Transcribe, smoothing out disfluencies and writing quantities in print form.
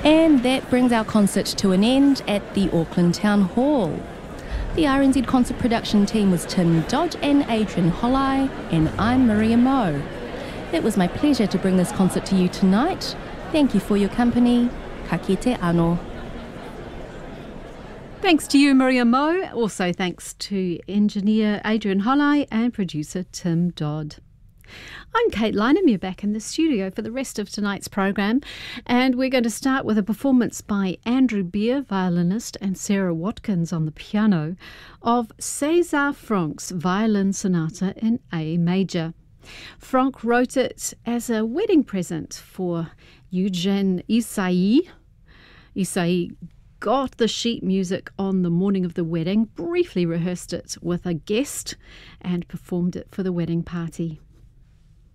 And that brings our concert to an end at the Auckland Town Hall. The RNZ concert production team was Tim Dodd and Adrian Hollai, and I'm Maria Moe. It was my pleasure to bring this concert to you tonight. Thank you for your company. Ka kite anō. Thanks to you, Maria Moe. Also thanks to engineer Adrian Hollai and producer Tim Dodd. I'm Kate Lynham, back in the studio for the rest of tonight's program, and we're going to start with a performance by Andrew Beer, violinist, and Sarah Watkins on the piano, of César Franck's Violin Sonata in A major. Franck wrote it as a wedding present for Eugène Ysaÿe. Ysaÿe got the sheet music on the morning of the wedding, briefly rehearsed it with a guest, and performed it for the wedding party.